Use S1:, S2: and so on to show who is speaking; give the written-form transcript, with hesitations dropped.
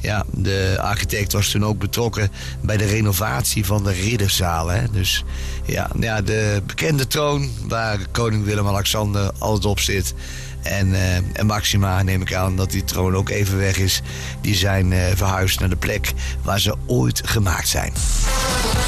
S1: ja, de architect was toen ook betrokken bij de renovatie van de ridderzaal. Hè. Dus ja, de bekende troon waar koning Willem-Alexander altijd op zit. En Maxima, neem ik aan dat die troon ook even weg is. Die zijn verhuisd naar de plek waar ze ooit gemaakt zijn.